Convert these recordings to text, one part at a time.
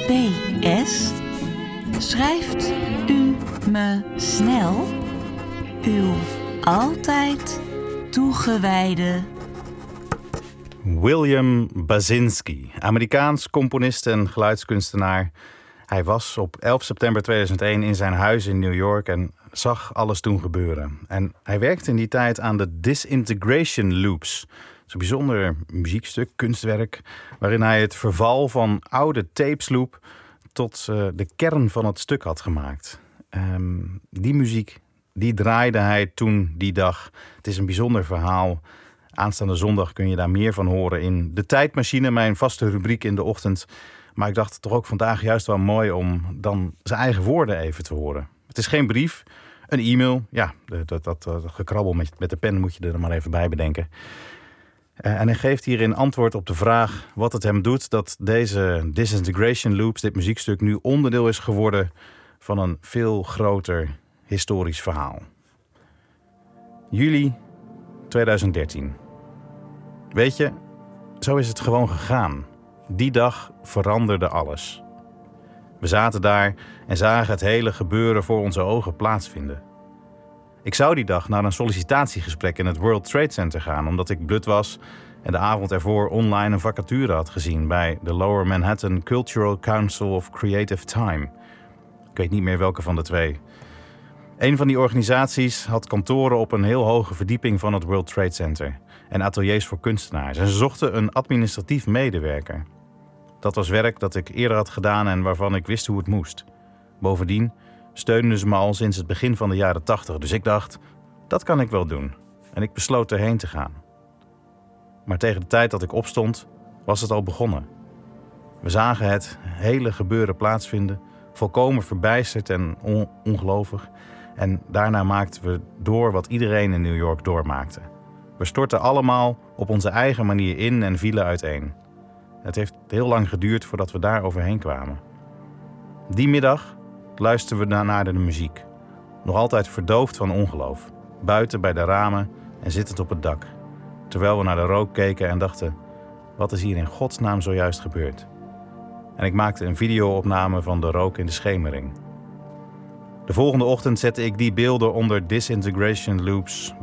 PS. Schrijft u me snel uw altijd toegewijde William Basinski, Amerikaans componist en geluidskunstenaar. Hij was op 11 september 2001 in zijn huis in New York en zag alles toen gebeuren. En hij werkte in die tijd aan de Disintegration Loops. Dat is een bijzonder muziekstuk, kunstwerk, waarin hij het verval van oude tapesloop tot de kern van het stuk had gemaakt. Die muziek, die draaide hij toen die dag. Het is een bijzonder verhaal. Aanstaande zondag kun je daar meer van horen in De Tijdmachine, mijn vaste rubriek in de ochtend. Maar ik dacht toch ook vandaag juist wel mooi om dan zijn eigen woorden even te horen. Het is geen brief, een e-mail. Ja, dat gekrabbel met de pen moet je er maar even bij bedenken. En hij geeft hierin antwoord op de vraag wat het hem doet dat deze Disintegration Loops, dit muziekstuk, nu onderdeel is geworden van een veel groter historisch verhaal. Juli 2013. Weet je, zo is het gewoon gegaan. Die dag veranderde alles. We zaten daar en zagen het hele gebeuren voor onze ogen plaatsvinden. Ik zou die dag naar een sollicitatiegesprek in het World Trade Center gaan, omdat ik blut was en de avond ervoor online een vacature had gezien bij de Lower Manhattan Cultural Council of Creative Time. Ik weet niet meer welke van de twee. Een van die organisaties had kantoren op een heel hoge verdieping van het World Trade Center en ateliers voor kunstenaars. En ze zochten een administratief medewerker. Dat was werk dat ik eerder had gedaan en waarvan ik wist hoe het moest. Bovendien steunden ze me al sinds het begin van de jaren 80, dus ik dacht, dat kan ik wel doen. En ik besloot erheen te gaan. Maar tegen de tijd dat ik opstond, was het al begonnen. We zagen het hele gebeuren plaatsvinden, volkomen verbijsterd en ongelovig. En daarna maakten we door wat iedereen in New York doormaakte. We stortten allemaal op onze eigen manier in en vielen uiteen. Het heeft heel lang geduurd voordat we daar overheen kwamen. Die middag luisterden we naar de muziek. Nog altijd verdoofd van ongeloof. Buiten bij de ramen en zittend op het dak. Terwijl we naar de rook keken en dachten, wat is hier in godsnaam zojuist gebeurd? En ik maakte een video-opname van de rook in de schemering. De volgende ochtend zette ik die beelden onder Disintegration Loops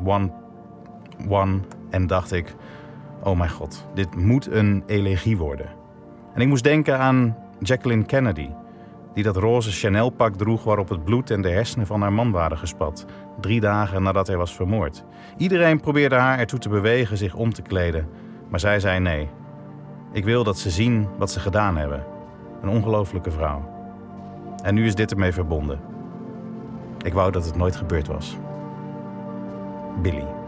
1 en dacht ik, oh mijn god, dit moet een elegie worden. En ik moest denken aan Jacqueline Kennedy, die dat roze Chanel-pak droeg waarop het bloed en de hersenen van haar man waren gespat, 3 dagen nadat hij was vermoord. Iedereen probeerde haar ertoe te bewegen zich om te kleden, maar zij zei nee. Ik wil dat ze zien wat ze gedaan hebben. Een ongelooflijke vrouw. En nu is dit ermee verbonden. Ik wou dat het nooit gebeurd was. Billy.